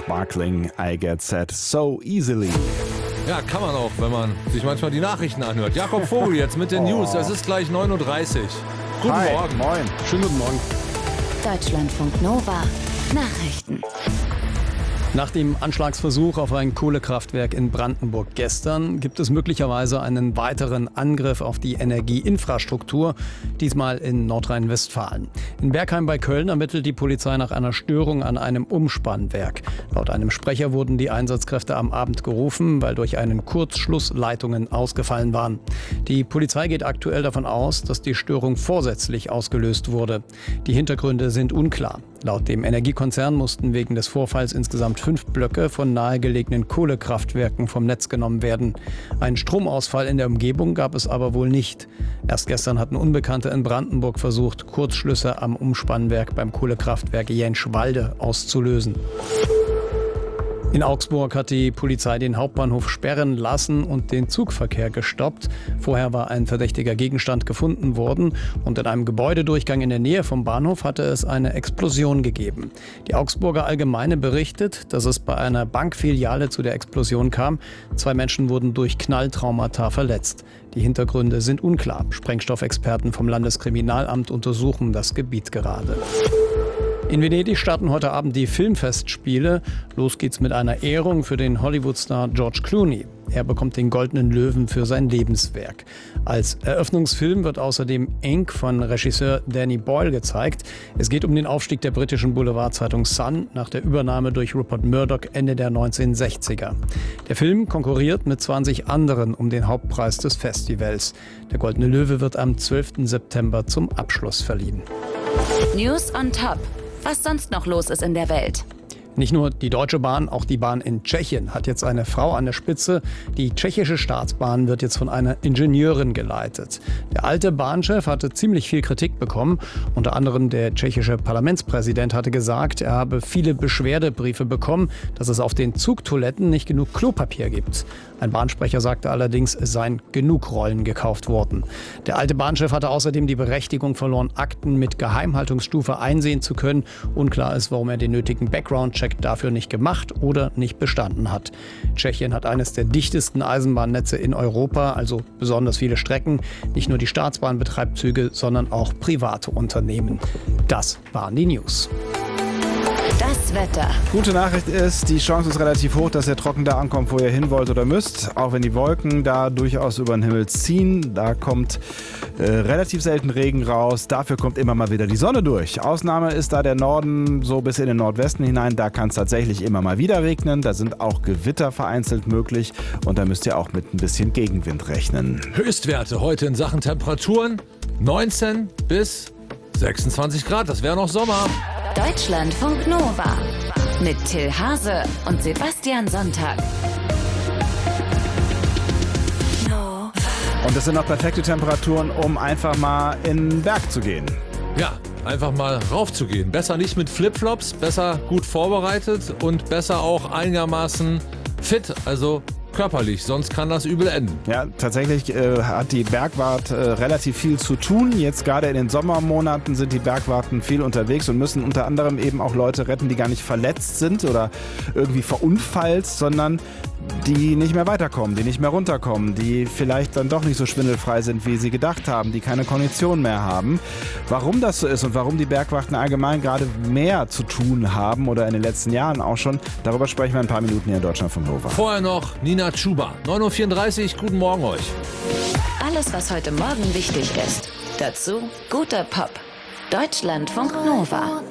Sparkling, I get sad so easily. Ja, kann man auch, wenn man sich manchmal die Nachrichten anhört. Jakob Vogel jetzt mit den News. Es ist gleich 9.30 Uhr. Guten Hi, Morgen. Moin. Schönen guten Morgen. Deutschlandfunk Nova. Nachrichten. Nach dem Anschlagsversuch auf ein Kohlekraftwerk in Brandenburg gestern gibt es möglicherweise einen weiteren Angriff auf die Energieinfrastruktur, diesmal in Nordrhein-Westfalen. In Bergheim bei Köln ermittelt die Polizei nach einer Störung an einem Umspannwerk. Laut einem Sprecher wurden die Einsatzkräfte am Abend gerufen, weil durch einen Kurzschluss Leitungen ausgefallen waren. Die Polizei geht aktuell davon aus, dass die Störung vorsätzlich ausgelöst wurde. Die Hintergründe sind unklar. Laut dem Energiekonzern mussten wegen des Vorfalls insgesamt 5 Blöcke von nahegelegenen Kohlekraftwerken vom Netz genommen werden. Einen Stromausfall in der Umgebung gab es aber wohl nicht. Erst gestern hatten Unbekannte in Brandenburg versucht, Kurzschlüsse am Umspannwerk beim Kohlekraftwerk Jänschwalde auszulösen. In Augsburg hat die Polizei den Hauptbahnhof sperren lassen und den Zugverkehr gestoppt. Vorher war ein verdächtiger Gegenstand gefunden worden und in einem Gebäudedurchgang in der Nähe vom Bahnhof hatte es eine Explosion gegeben. Die Augsburger Allgemeine berichtet, dass es bei einer Bankfiliale zu der Explosion kam. 2 Menschen wurden durch Knalltraumata verletzt. Die Hintergründe sind unklar. Sprengstoffexperten vom Landeskriminalamt untersuchen das Gebiet gerade. In Venedig starten heute Abend die Filmfestspiele. Los geht's mit einer Ehrung für den Hollywood-Star George Clooney. Er bekommt den Goldenen Löwen für sein Lebenswerk. Als Eröffnungsfilm wird außerdem Ink von Regisseur Danny Boyle gezeigt. Es geht um den Aufstieg der britischen Boulevardzeitung Sun nach der Übernahme durch Rupert Murdoch Ende der 1960er. Der Film konkurriert mit 20 anderen um den Hauptpreis des Festivals. Der Goldene Löwe wird am 12. September zum Abschluss verliehen. News on Top. Was sonst noch los ist in der Welt. Nicht nur die Deutsche Bahn, auch die Bahn in Tschechien hat jetzt eine Frau an der Spitze. Die tschechische Staatsbahn wird jetzt von einer Ingenieurin geleitet. Der alte Bahnchef hatte ziemlich viel Kritik bekommen. Unter anderem der tschechische Parlamentspräsident hatte gesagt, er habe viele Beschwerdebriefe bekommen, dass es auf den Zugtoiletten nicht genug Klopapier gibt. Ein Bahnsprecher sagte allerdings, es seien genug Rollen gekauft worden. Der alte Bahnchef hatte außerdem die Berechtigung verloren, Akten mit Geheimhaltungsstufe einsehen zu können. Unklar ist, warum er den nötigen Background-Check dafür nicht gemacht oder nicht bestanden hat. Tschechien hat eines der dichtesten Eisenbahnnetze in Europa, also besonders viele Strecken. Nicht nur die Staatsbahn betreibt Züge, sondern auch private Unternehmen. Das waren die News. Das Wetter. Gute Nachricht ist, die Chance ist relativ hoch, dass ihr trocken da ankommt, wo ihr hin wollt oder müsst. Auch wenn die Wolken da durchaus über den Himmel ziehen. Da kommt relativ selten Regen raus. Dafür kommt immer mal wieder die Sonne durch. Ausnahme ist da der Norden, so bis in den Nordwesten hinein. Da kann es tatsächlich immer mal wieder regnen. Da sind auch Gewitter vereinzelt möglich. Und da müsst ihr auch mit ein bisschen Gegenwind rechnen. Höchstwerte heute in Sachen Temperaturen 19 bis 26 Grad. Das wäre noch Sommer. Deutschlandfunk Nova. Mit Till Hase und Sebastian Sonntag. Und das sind auch perfekte Temperaturen, um einfach mal in den Berg zu gehen. Ja, einfach mal raufzugehen. Besser nicht mit Flipflops, besser gut vorbereitet und besser auch einigermaßen fit, also körperlich, sonst kann das übel enden. Ja, tatsächlich hat die Bergwart relativ viel zu tun. Jetzt gerade in den Sommermonaten sind die Bergwarten viel unterwegs und müssen unter anderem eben auch Leute retten, die gar nicht verletzt sind oder irgendwie verunfallt, sondern die nicht mehr weiterkommen, die nicht mehr runterkommen, die vielleicht dann doch nicht so schwindelfrei sind, wie sie gedacht haben, die keine Kondition mehr haben. Warum das so ist und warum die Bergwachten allgemein gerade mehr zu tun haben oder in den letzten Jahren auch schon, darüber sprechen wir in ein paar Minuten hier in Deutschlandfunk Nova. Vorher noch Nina Chuba. 9.34 Uhr, guten Morgen euch. Alles, was heute Morgen wichtig ist. Dazu guter Pop. Deutschlandfunk Nova.